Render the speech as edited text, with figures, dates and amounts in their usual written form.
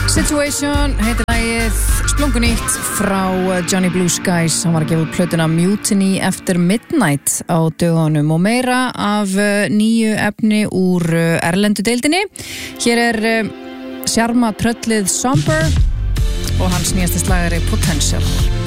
Situation heitir lagið, splungunýtt frá Johnny Blue Skies. Hann var að gefa út plötuna Mutiny After Midnight á dögunum og meira af nýju efni úr erlendu deildinni. Hér sjarma tröllið Somber og hans nýjasta slagari Potential.